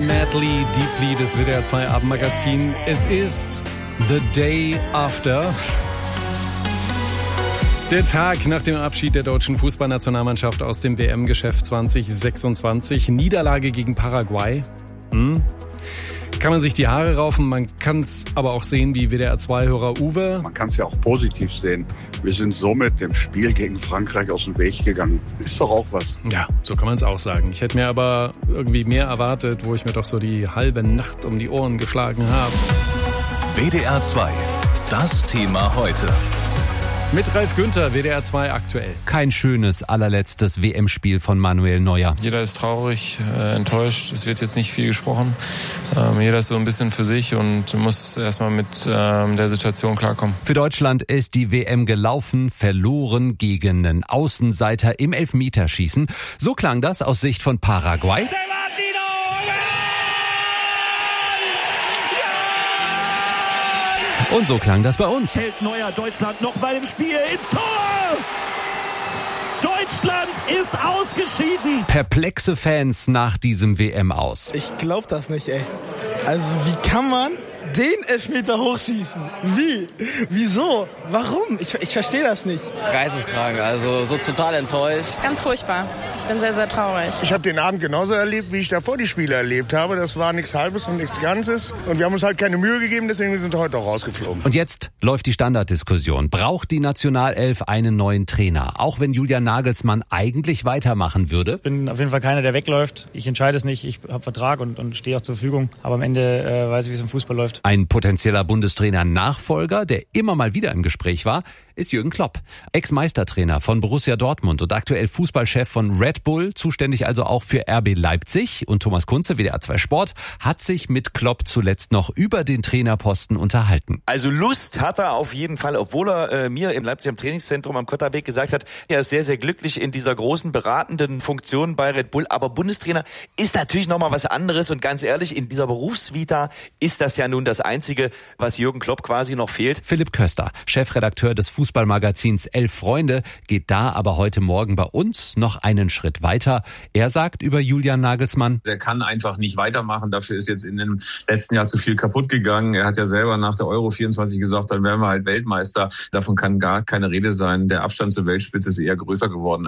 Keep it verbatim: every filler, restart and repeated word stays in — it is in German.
Madly, Deeply des W D R zwei Abendmagazin. Es ist The Day After. Der Tag nach dem Abschied der deutschen Fußballnationalmannschaft aus dem W M-Geschäft zwanzig sechsundzwanzig. Niederlage gegen Paraguay. Hm? Kann man sich die Haare raufen, man kann es aber auch sehen wie W D R zwei-Hörer Uwe. Man kann es ja auch positiv sehen. Wir sind somit dem Spiel gegen Frankreich aus dem Weg gegangen. Ist doch auch was. Ja, so kann man es auch sagen. Ich hätte mir aber irgendwie mehr erwartet, wo ich mir doch so die halbe Nacht um die Ohren geschlagen habe. W D R zwei, das Thema heute. Mit Ralf Günther, W D R zwei aktuell. Kein schönes allerletztes W M-Spiel von Manuel Neuer. Jeder ist traurig, äh, enttäuscht. Es wird jetzt nicht viel gesprochen. Ähm, jeder ist so ein bisschen für sich und muss erstmal mit ähm, der Situation klarkommen. Für Deutschland ist die W M gelaufen, verloren gegen einen Außenseiter im Elfmeterschießen. So klang das aus Sicht von Paraguay. Und so klang das bei uns. Hält Neuer Deutschland noch mal im Spiel ins Tor! Deutschland ist ausgeschieden! Perplexe Fans nach diesem W M aus. Ich glaub das nicht, ey. Also wie kann man den Elfmeter hochschießen? Wie? Wieso? Warum? Ich, ich verstehe das nicht. Geisteskrank, also so total enttäuscht. Ganz furchtbar. Ich bin sehr, sehr traurig. Ich habe den Abend genauso erlebt, wie ich davor die Spiele erlebt habe. Das war nichts Halbes und nichts Ganzes. Und wir haben uns halt keine Mühe gegeben, deswegen sind wir heute auch rausgeflogen. Und jetzt läuft die Standarddiskussion. Braucht die Nationalelf einen neuen Trainer? Auch wenn Julian Nagelsmann eigentlich weitermachen würde. Ich bin auf jeden Fall keiner, der wegläuft. Ich entscheide es nicht. Ich habe Vertrag und, und stehe auch zur Verfügung. Aber am Ende äh, weiß ich, wie es im Fußball läuft. Ein potenzieller Bundestrainer-Nachfolger, der immer mal wieder im Gespräch war, ist Jürgen Klopp. Ex-Meistertrainer von Borussia Dortmund und aktuell Fußballchef von Red Bull, zuständig also auch für R B Leipzig. Und Thomas Kunze, W D R zwei Sport, hat sich mit Klopp zuletzt noch über den Trainerposten unterhalten. Also Lust hat er auf jeden Fall, obwohl er äh, mir in Leipzig am Trainingszentrum am Kotterbeek gesagt hat, er ist sehr, sehr glücklich in dieser großen beratenden Funktion bei Red Bull. Aber Bundestrainer ist natürlich nochmal was anderes. Und ganz ehrlich, in dieser Berufsvita ist das ja nun das Einzige, was Jürgen Klopp quasi noch fehlt. Philipp Köster, Chefredakteur des Fußballmagazins Elf Freunde, geht da aber heute Morgen bei uns noch einen Schritt weiter. Er sagt über Julian Nagelsmann: Der kann einfach nicht weitermachen. Dafür ist jetzt in dem letzten Jahr zu viel kaputt gegangen. Er hat ja selber nach der Euro vierundzwanzig gesagt, dann wären wir halt Weltmeister. Davon kann gar keine Rede sein. Der Abstand zur Weltspitze ist eher größer geworden.